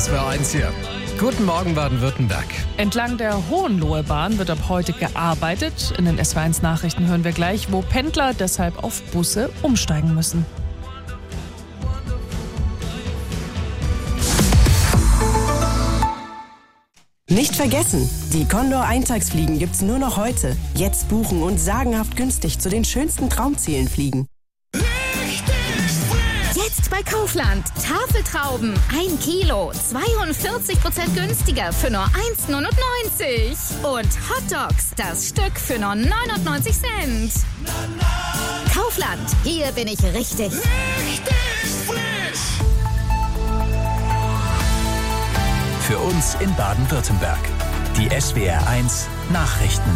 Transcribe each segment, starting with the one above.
SWR1 hier. Guten Morgen, Baden-Württemberg. Entlang der Hohenlohe-Bahn wird ab heute gearbeitet. In den SWR1 Nachrichten hören wir gleich, wo Pendler deshalb auf Busse umsteigen müssen. Nicht vergessen, die Condor-Eintagsfliegen gibt's nur noch heute. Jetzt buchen und sagenhaft günstig zu den schönsten Traumzielen fliegen. Jetzt bei Kaufland. Tafeltrauben 1 Kilo, 42% günstiger für nur 1,99 €. Und Hotdogs, das Stück für nur 99 Cent. Kaufland, hier bin ich richtig. Für uns in Baden-Württemberg. Die SWR1 Nachrichten.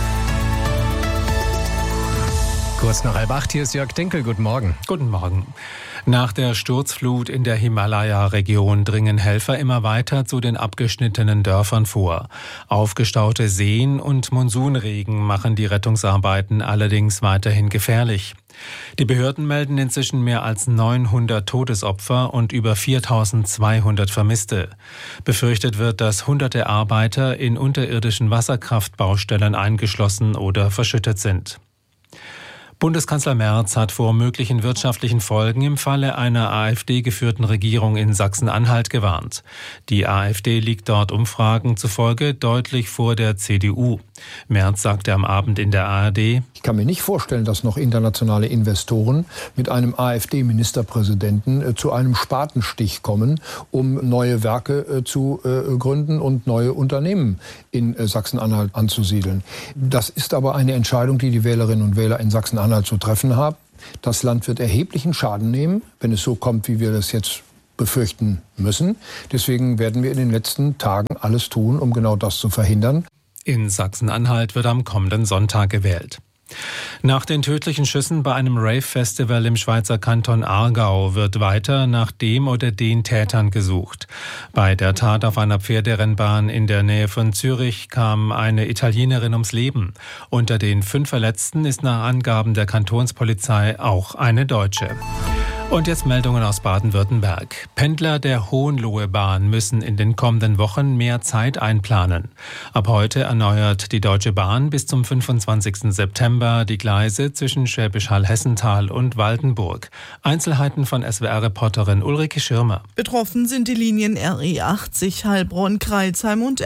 Kurz nach 7:30, hier ist Jörg Dinkel. Guten Morgen. Guten Morgen. Nach der Sturzflut in der Himalaya-Region dringen Helfer immer weiter zu den abgeschnittenen Dörfern vor. Aufgestaute Seen und Monsunregen machen die Rettungsarbeiten allerdings weiterhin gefährlich. Die Behörden melden inzwischen mehr als 900 Todesopfer und über 4.200 Vermisste. Befürchtet wird, dass hunderte Arbeiter in unterirdischen Wasserkraftbaustellen eingeschlossen oder verschüttet sind. Bundeskanzler Merz hat vor möglichen wirtschaftlichen Folgen im Falle einer AfD-geführten Regierung in Sachsen-Anhalt gewarnt. Die AfD liegt dort Umfragen zufolge deutlich vor der CDU. Merz sagte am Abend in der ARD: Ich kann mir nicht vorstellen, dass noch internationale Investoren mit einem AfD-Ministerpräsidenten zu einem Spatenstich kommen, um neue Werke zu gründen und neue Unternehmen in Sachsen-Anhalt anzusiedeln. Das ist aber eine Entscheidung, die die Wählerinnen und Wähler in Sachsen-Anhalt zu treffen haben. Das Land wird erheblichen Schaden nehmen, wenn es so kommt, wie wir das jetzt befürchten müssen. Deswegen werden wir in den letzten Tagen alles tun, um genau das zu verhindern. In Sachsen-Anhalt wird am kommenden Sonntag gewählt. Nach den tödlichen Schüssen bei einem Rave-Festival im Schweizer Kanton Aargau wird weiter nach dem oder den Tätern gesucht. Bei der Tat auf einer Pferderennbahn in der Nähe von Zürich kam eine Italienerin ums Leben. Unter den 5 Verletzten ist nach Angaben der Kantonspolizei auch eine Deutsche. Und jetzt Meldungen aus Baden-Württemberg. Pendler der Hohenlohe-Bahn müssen in den kommenden Wochen mehr Zeit einplanen. Ab heute erneuert die Deutsche Bahn bis zum 25. September die Gleise zwischen Schwäbisch Hall-Hessental und Waldenburg. Einzelheiten von SWR-Reporterin Ulrike Schirmer. Betroffen sind die Linien RE80 Heilbronn-Kreilsheim und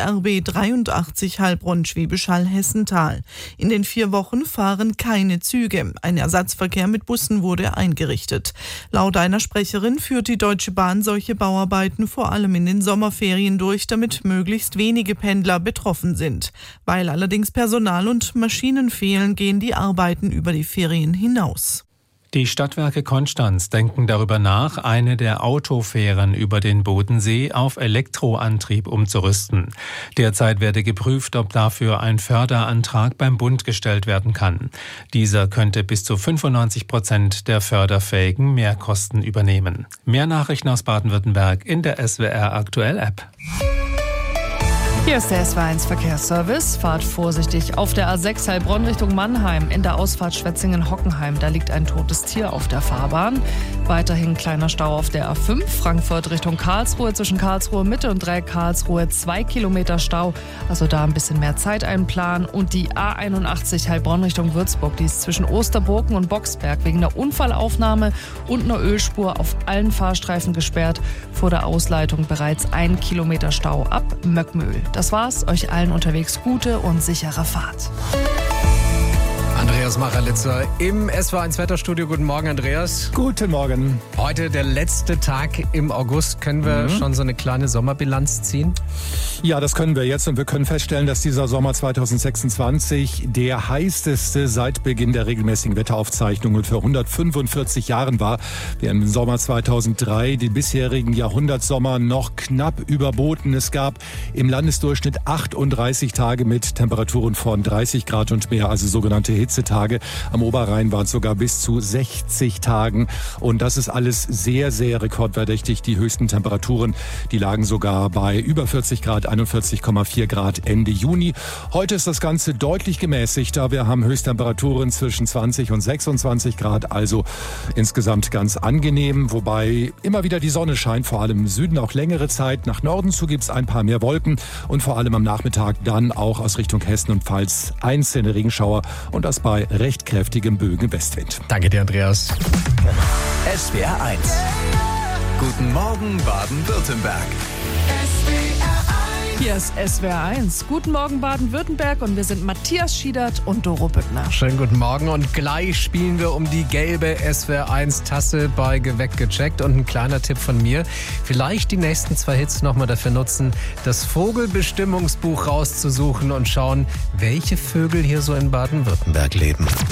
RB83 Heilbronn-Schwäbisch Hall-Hessental. In den 4 Wochen fahren keine Züge. Ein Ersatzverkehr mit Bussen wurde eingerichtet. Laut einer Sprecherin führt die Deutsche Bahn solche Bauarbeiten vor allem in den Sommerferien durch, damit möglichst wenige Pendler betroffen sind. Weil allerdings Personal und Maschinen fehlen, gehen die Arbeiten über die Ferien hinaus. Die Stadtwerke Konstanz denken darüber nach, eine der Autofähren über den Bodensee auf Elektroantrieb umzurüsten. Derzeit werde geprüft, ob dafür ein Förderantrag beim Bund gestellt werden kann. Dieser könnte bis zu 95% der förderfähigen Mehrkosten übernehmen. Mehr Nachrichten aus Baden-Württemberg in der SWR Aktuell App. Hier ist der SWR1 Verkehrsservice. Fahrt vorsichtig auf der A6 Heilbronn Richtung Mannheim. In der Ausfahrt Schwetzingen-Hockenheim, da liegt ein totes Tier auf der Fahrbahn. Weiterhin kleiner Stau auf der A5 Frankfurt Richtung Karlsruhe. Zwischen Karlsruhe Mitte und Dreieck Karlsruhe 2 Kilometer Stau. Also da ein bisschen mehr Zeit einplanen. Und die A81 Heilbronn Richtung Würzburg, die ist zwischen Osterburken und Boxberg wegen der Unfallaufnahme und einer Ölspur auf allen Fahrstreifen gesperrt. Vor der Ausleitung bereits 1 Kilometer Stau ab Möckmühl. Das war's. Euch allen unterwegs gute und sichere Fahrt. Andreas Machralitzer im SWR1 Wetterstudio. Guten Morgen, Andreas. Guten Morgen. Heute der letzte Tag im August. Können wir schon so eine kleine Sommerbilanz ziehen? Ja, das können wir jetzt und wir können feststellen, dass dieser Sommer 2026 der heißeste seit Beginn der regelmäßigen Wetteraufzeichnungen für 145 Jahren war. Wir haben im Sommer 2003 die bisherigen Jahrhundertsommer noch knapp überboten. Es gab im Landesdurchschnitt 38 Tage mit Temperaturen von 30 Grad und mehr, also sogenannte Hitzetage. Am Oberrhein waren es sogar bis zu 60 Tagen. Und das ist alles sehr, sehr rekordverdächtig. Die höchsten Temperaturen, die lagen sogar bei über 40 Grad, 41,4 Grad Ende Juni. Heute ist das Ganze deutlich gemäßigter. Wir haben Höchsttemperaturen zwischen 20 und 26 Grad, also insgesamt ganz angenehm. Wobei immer wieder die Sonne scheint, vor allem im Süden auch längere Zeit. Nach Norden zu gibt es ein paar mehr Wolken und vor allem am Nachmittag dann auch aus Richtung Hessen und Pfalz einzelne Regenschauer und das bei recht kräftigem Bögen Westwind. Danke dir, Andreas. SWR 1. Guten Morgen, Baden-Württemberg. Hier ist SWR 1. Guten Morgen Baden-Württemberg und wir sind Matthias Schiedert und Doro Büttner. Schönen guten Morgen und gleich spielen wir um die gelbe SWR 1 Tasse bei Geweckt gecheckt und ein kleiner Tipp von mir. Vielleicht die nächsten 2 Hits nochmal dafür nutzen, das Vogelbestimmungsbuch rauszusuchen und schauen, welche Vögel hier so in Baden-Württemberg leben.